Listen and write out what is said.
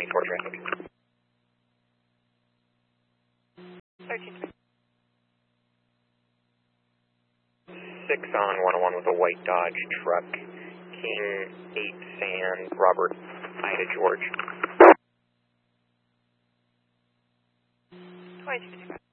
toward traffic. 13. 6 on 101 with a white Dodge truck, King 8 Sand, Robert, Ida George. 22.